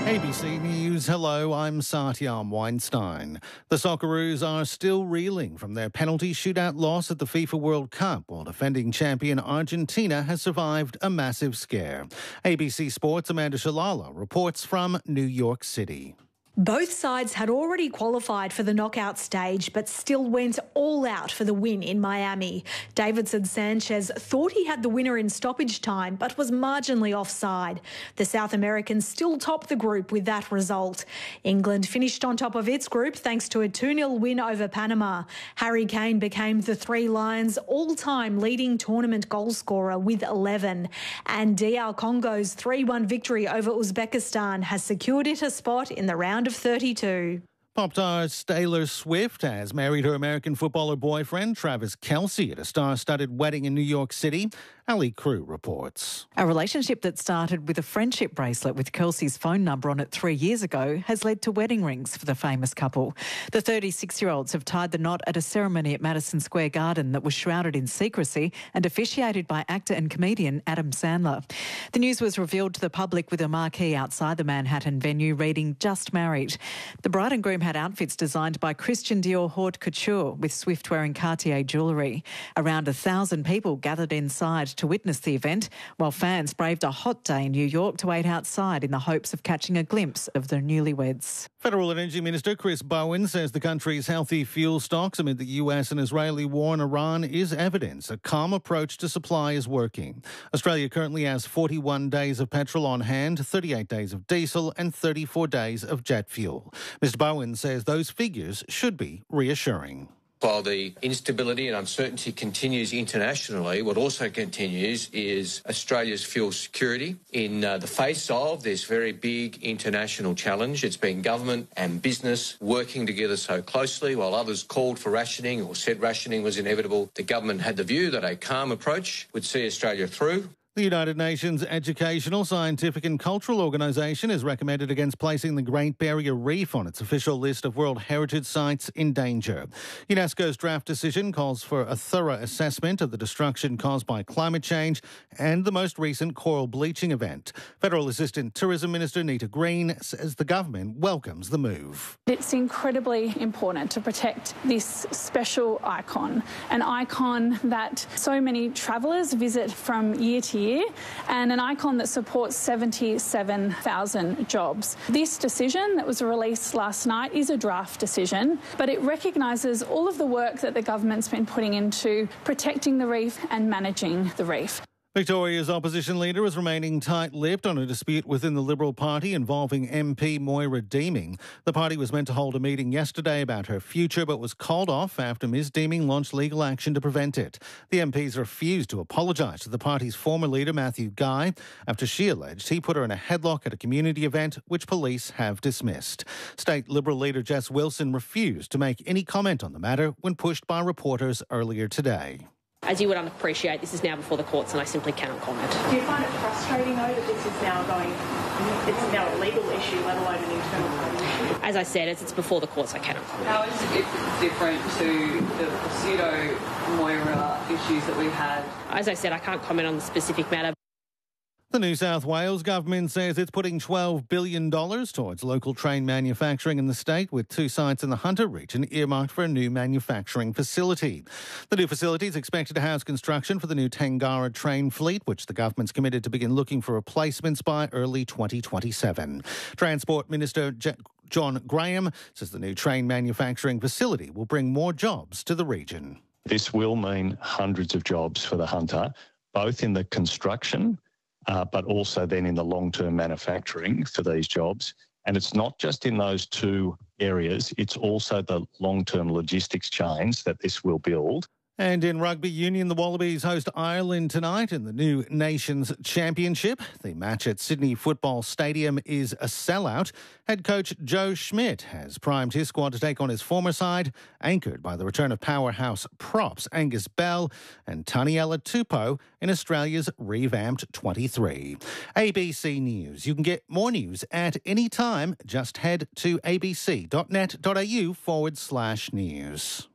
ABC News, hello, I'm Satyam Weinstein. The Socceroos are still reeling from their penalty shootout loss at the FIFA World Cup, while defending champion Argentina has survived a massive scare. ABC Sports' Amanda Shalala reports from New York City. Both sides had already qualified for the knockout stage, but still went all out for the win in Miami. Davinson Sanchez thought he had the winner in stoppage time, but was marginally offside. The South Americans still top the group with that result. England finished on top of its group thanks to a 2-0 win over Panama. Harry Kane became the Three Lions' all-time leading tournament goalscorer with 11. And DR Congo's 3-1 victory over Uzbekistan has secured it a spot in the round of 32. Pop star Taylor Swift has married her American footballer boyfriend Travis Kelce at a star-studded wedding in New York City. Ali Crew reports. A relationship that started with a friendship bracelet with Kelce's phone number on it 3 years ago has led to wedding rings for the famous couple. The 36-year-olds have tied the knot at a ceremony at Madison Square Garden that was shrouded in secrecy and officiated by actor and comedian Adam Sandler. The news was revealed to the public with a marquee outside the Manhattan venue reading "Just Married." The bride and groom had outfits designed by Christian Dior Haute Couture, with Swift wearing Cartier jewellery. Around 1,000 people gathered inside to witness the event, while fans braved a hot day in New York to wait outside in the hopes of catching a glimpse of the newlyweds. Federal Energy Minister Chris Bowen says the country's healthy fuel stocks amid the US and Israeli war in Iran is evidence a calm approach to supply is working. Australia currently has 41 days of petrol on hand, 38 days of diesel and 34 days of jet fuel. Mr Bowen says those figures should be reassuring. While the instability and uncertainty continues internationally, what also continues is Australia's fuel security in the face of this very big international challenge. It's been government and business working together so closely. While others called for rationing or said rationing was inevitable, the government had the view that a calm approach would see Australia through. The United Nations Educational, Scientific and Cultural Organisation has recommended against placing the Great Barrier Reef on its official list of World Heritage Sites in danger. UNESCO's draft decision calls for a thorough assessment of the destruction caused by climate change and the most recent coral bleaching event. Federal Assistant Tourism Minister Nita Green says the government welcomes the move. It's incredibly important to protect this special icon, an icon that so many travellers visit from year to year, and an icon that supports 77,000 jobs. This decision that was released last night is a draft decision, but it recognises all of the work that the government's been putting into protecting the reef and managing the reef. Victoria's opposition leader is remaining tight-lipped on a dispute within the Liberal Party involving MP Moira Deeming. The party was meant to hold a meeting yesterday about her future but was called off after Ms Deeming launched legal action to prevent it. The MPs refused to apologise to the party's former leader Matthew Guy after she alleged he put her in a headlock at a community event which police have dismissed. State Liberal leader Jess Wilson refused to make any comment on the matter when pushed by reporters earlier today. As you would appreciate, this is now before the courts and I simply cannot comment. Do you find it frustrating, though, that this is now a legal issue, let alone an internal party issue? As I said, it's before the courts, I cannot comment. How is it different to the pseudo-Moira issues that we had? As I said, I can't comment on the specific matter. The New South Wales government says it's putting $12 billion towards local train manufacturing in the state, with 2 sites in the Hunter region earmarked for a new manufacturing facility. The new facility is expected to house construction for the new Tangara train fleet, which the government's committed to begin looking for replacements by early 2027. Transport Minister John Graham says the new train manufacturing facility will bring more jobs to the region. This will mean hundreds of jobs for the Hunter, both in the construction but also then in the long-term manufacturing for these jobs. And it's not just in those 2 areas, it's also the long-term logistics chains that this will build. And in rugby union, the Wallabies host Ireland tonight in the new Nations Championship. The match at Sydney Football Stadium is a sellout. Head coach Joe Schmidt has primed his squad to take on his former side, anchored by the return of powerhouse props Angus Bell and Taniela Tupou in Australia's revamped 23. ABC News. You can get more news at any time. Just head to abc.net.au/news.